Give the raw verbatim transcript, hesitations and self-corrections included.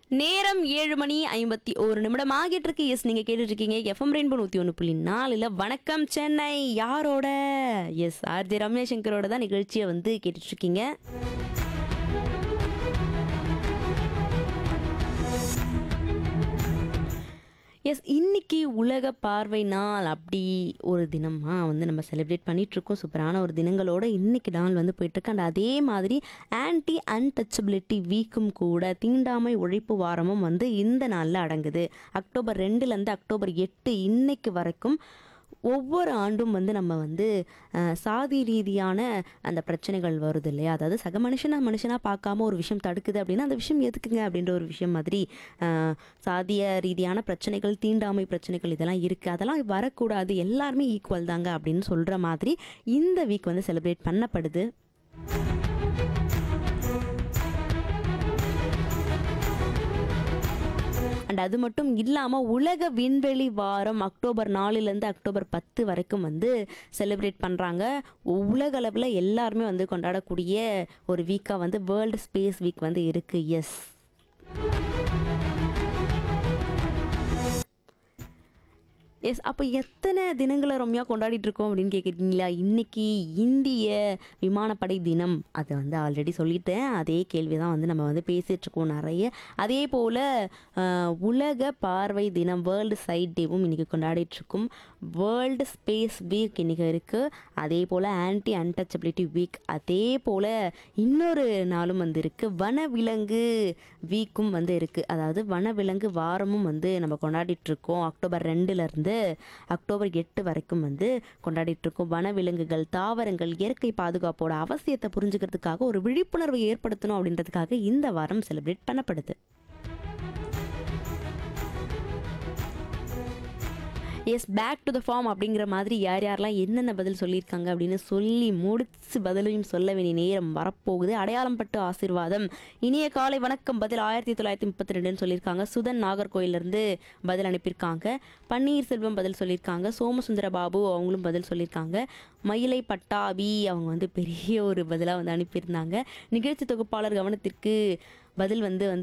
நேரம் ஏழு மணி ஐம்பத்தி ஒரு நிமிடம் ஆகிட்டு இருக்கு. எஸ், நீங்க கேட்டுட்டு இருக்கீங்க எஃப்எம் ரெயின்போ நூத்தி ஒன்று புள்ளி நாலுல வணக்கம் சென்னை. யாரோட? எஸ், ஆர்ஜே ரமேஷ் சங்கரோட தான் நிகழ்ச்சியை வந்து கேட்டுட்டு இருக்கீங்க. எஸ், இன்னைக்கு உலக பார்வை நாள் அப்படி ஒரு தினமா வந்து நம்ம செலிப்ரேட் பண்ணிட்டு இருக்கோம். சூப்பரான ஒரு தினங்களோட இன்னைக்கு நாள் வந்து போயிட்டு இருக்கு. அண்ட் அதே மாதிரி ஆன்டி அன்டச்சபிலிட்டி வீக்கும் கூட தீண்டாமை ஒழிப்பு வாரமும் வந்து இந்த நாளில் அடங்குது. அக்டோபர் ரெண்டுலேருந்து அக்டோபர் எட்டு இன்னைக்கு வரைக்கும் ஒவ்வொரு ஆண்டும் வந்து நம்ம வந்து அஹ், சாதி ரீதியான அந்த பிரச்சனைகள் வருது இல்லையா? அதாவது சக மனுஷனா மனுஷனாக பார்க்காம ஒரு விஷயம் தடுக்குது அப்படின்னா அந்த விஷயம் எதுக்குங்க அப்படின்ற ஒரு விஷயம் மாதிரி அஹ், சாதிய ரீதியான பிரச்சனைகள், தீண்டாமை பிரச்சனைகள் இதெல்லாம் இருக்குது, அதெல்லாம் வரக்கூடாது, எல்லாருமே ஈக்குவல் தாங்க அப்படின்னு சொல்கிற மாதிரி இந்த வீக் வந்து செலிப்ரேட் பண்ணப்படுது. அண்ட் அது மட்டும் இல்லாமல் உலக விண்வெளி வாரம் அக்டோபர் நாலுலேருந்து அக்டோபர் பத்து வரைக்கும் வந்து செலிப்ரேட் பண்ணுறாங்க. உலக அளவில் எல்லாருமே வந்து கொண்டாடக்கூடிய ஒரு வீக்காக வந்து வேர்ல்டு ஸ்பேஸ் வீக் வந்து இருக்குது. எஸ், எஸ் அப்போ எத்தனை தினங்களை ரம்யா கொண்டாடிட்டு இருக்கோம் அப்படின்னு கேட்குறீங்களா? இன்னைக்கு இந்திய விமானப்படை தினம், அதை வந்து ஆல்ரெடி சொல்லிட்டேன். அதே கேள்வி தான் வந்து நம்ம வந்து பேசிகிட்டு இருக்கோம் நிறைய. அதே போல் உலக பார்வை தினம், வேர்ல்டு சைட் டேவும் இன்றைக்கி கொண்டாடிட்டு இருக்கோம். வேர்ல்டு ஸ்பேஸ் வீக் இன்றைக்கி இருக்குது. அதே போல் ஆன்டி அன்டச்சபிலிட்டி வீக், அதே போல் இன்னொரு நாளும் வந்து இருக்குது, வனவிலங்கு வீக்கும் வந்து இருக்குது. அதாவது வனவிலங்கு வாரமும் வந்து நம்ம கொண்டாடிட்டு இருக்கோம். அக்டோபர் ரெண்டுலேருந்து அக்டோபர் எட்டு வரைக்கும் வந்து கொண்டாடிட்டு இருக்கோம். வனவிலங்குகள், தாவரங்கள், இயற்கை பாதுகாப்போட அவசியத்தை புரிஞ்சுக்கிறதுக்காக ஒரு விழிப்புணர்வை ஏற்படுத்தணும் அப்படின்றதுக்காக இந்த வாரம் செலிப்ரேட் பண்ணப்படுது. S, back to the form அப்படிங்கிற மாதிரி யார் யாரெல்லாம் என்னென்ன பதில் சொல்லியிருக்காங்க அப்படின்னு சொல்லி முடிச்சு பதிலையும் சொல்ல வேண்டிய நேரம் வரப்போகுது. அடையாளம் பட்டு ஆசீர்வாதம், இனிய காலை வணக்கம், பதில் ஆயிரத்தி தொள்ளாயிரத்தி முப்பத்தி ரெண்டுன்னு சொல்லியிருக்காங்க. சுதன் நாகர்கோயிலிருந்து பதில் அனுப்பியிருக்காங்க. பன்னீர்செல்வம் பதில் சொல்லியிருக்காங்க. சோமசுந்தர பாபு அவங்களும் பதில் சொல்லியிருக்காங்க. மயிலை பட்டாபி அவங்க வந்து பெரிய ஒரு பதிலாக வந்து அனுப்பியிருந்தாங்க. நிகழ்ச்சி தொகுப்பாளர் கவனத்திற்கு பதில் வந்து வந்து